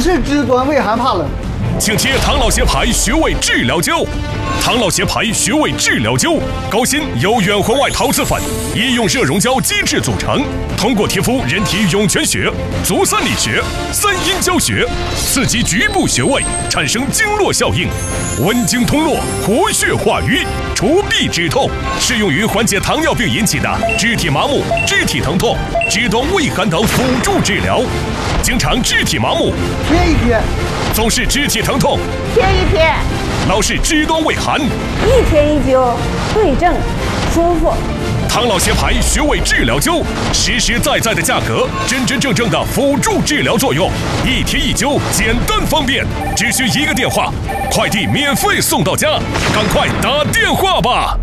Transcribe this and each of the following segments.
是肢端胃寒怕冷。 请贴唐老协牌穴位治疗灸。唐老协牌穴位治疗灸，高锌由远环外陶瓷粉、医用热熔胶基质组成，通过贴敷人体涌泉穴、足三里穴、三阴交穴，刺激局部穴位，产生经络效应，温经通络，活血化瘀，除痹止痛，适用于缓解糖尿病引起的肢体麻木、肢体疼痛、肢端胃寒等辅助治疗。经常肢体麻木， 贴一贴； 总是肢体疼痛， 贴一贴； 老是肢端胃寒， 一贴一灸，对症舒服。 唐老协牌穴位治疗灸，实实在在的价格，真真正正的辅助治疗作用，一贴一灸，简单方便，只需一个电话，快递免费送到家，赶快打电话吧！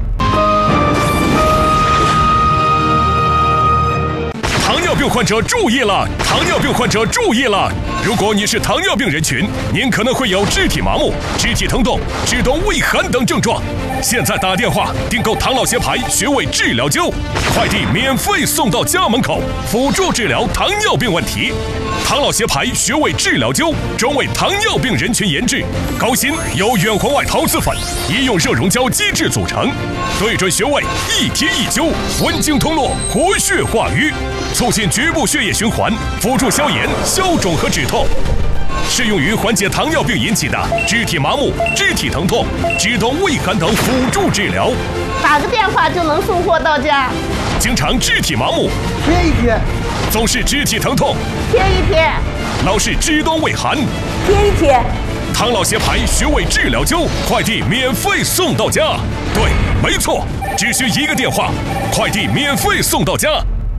糖尿病患者注意了！糖尿病患者注意了！如果你是糖尿病人群，您可能会有肢体麻木、肢体疼痛、肢端胃寒等症状。现在打电话订购唐老协牌穴位治疗灸，快递免费送到家门口，辅助治疗糖尿病问题。唐老协牌穴位治疗灸专为糖尿病人群研制，高锌由远环外陶瓷粉、医用热熔胶基质组成，对准穴位一贴一灸，温经通络，活血化瘀，促进局部血液循环，辅助消炎、消肿和止痛，适用于缓解糖尿病引起的肢体麻木、肢体疼痛、肢端胃寒等辅助治疗。 打个电话就能送货到家。 经常肢体麻木， 贴一贴； 总是肢体疼痛， 贴一贴； 老是肢端胃寒， 贴一贴。 唐老协牌穴位治疗灸，快递免费送到家。对，没错，只需一个电话，快递免费送到家。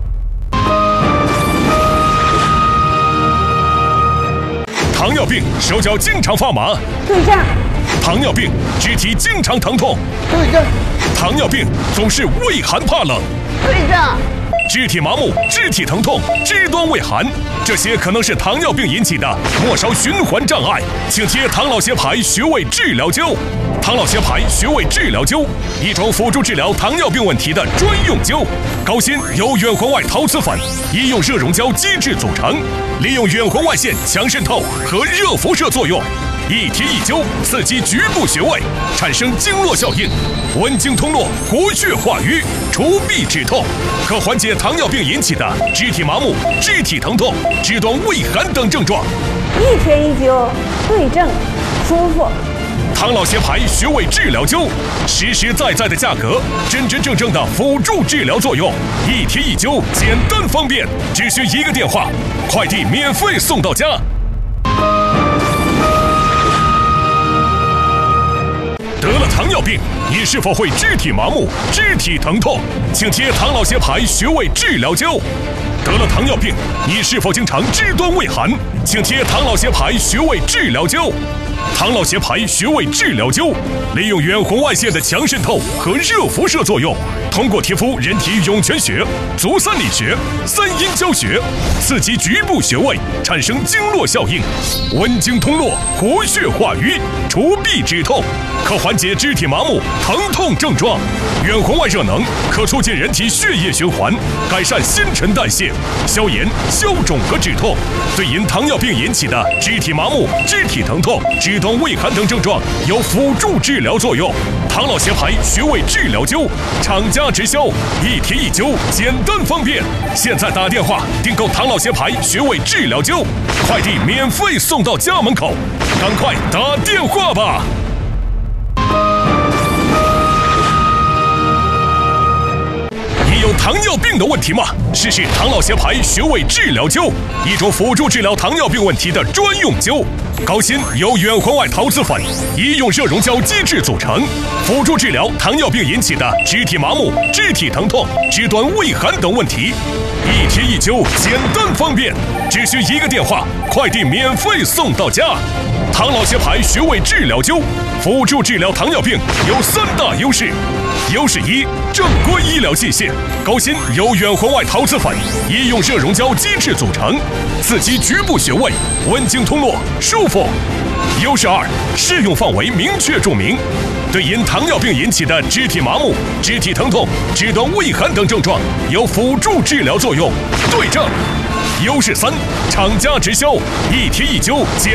糖尿病手脚经常发麻， 对症； 糖尿病肢体经常疼痛， 对症； 糖尿病总是畏寒怕冷， 对症； 肢体麻木、肢体疼痛、肢端胃寒，这些可能是糖尿病引起的末梢循环障碍，请贴唐老协牌穴位治疗灸。唐老协牌穴位治疗灸，一种辅助治疗糖尿病问题的专用灸，高锌由远环外陶瓷粉、医用热熔胶基质组成，利用远环外线强渗透和热辐射作用，一贴一灸，刺激局部穴位，产生经络效应，温经通络，活血化瘀，除痹止痛，可缓解糖尿病引起的肢体麻木、肢体疼痛、肢端胃寒等症状。 一贴一灸，对症舒服。 唐老协牌穴位治疗灸，实实在在的价格，真真正正的辅助治疗作用，一贴一灸，简单方便，只需一个电话，快递免费送到家。得了糖尿病，你是否会肢体麻木、肢体疼痛？请贴唐老协牌穴位治疗灸。得了糖尿病，你是否经常肢端胃寒？请贴唐老协牌穴位治疗灸。唐老协牌穴位治疗灸，利用远红外线的强渗透和热辐射作用，通过贴敷人体涌泉穴、足三里穴、三阴交穴，刺激局部穴位，产生经络效应，温经通络，活血化瘀，除痹止痛，可缓解肢体麻木、疼痛症状。远红外热能可促进人体血液循环，改善新陈代谢，消炎、消肿和止痛，对因糖尿病引起的肢体麻木、肢体疼痛、肢端胃寒等症状有辅助治疗作用。唐老协牌穴位治疗灸，厂家直销，一贴一灸，简单方便。现在打电话订购唐老协牌穴位治疗灸，快递免费送到家门口，赶快打电话吧！你有糖尿病的问题吗？试试唐老协牌穴位治疗灸，一种辅助治疗糖尿病问题的专用灸。高锌由远环外陶瓷粉、医用热熔胶基质组成，辅助治疗糖尿病引起的肢体麻木、肢体疼痛、肢端胃寒等问题。一贴一灸，简单方便，只需一个电话，快递免费送到家。唐老协牌穴位治疗灸，辅助治疗糖尿病有3大优势。优势1：正规医疗器械，高锌由远环外陶瓷粉、医用热熔胶基质组成，刺激局部穴位，温经通络，舒服。优势2：适用范围明确注明，对因糖尿病引起的肢体麻木、肢体疼痛、肢端胃寒等症状有辅助治疗作用，对症。优势3：厂家直销，一贴一灸，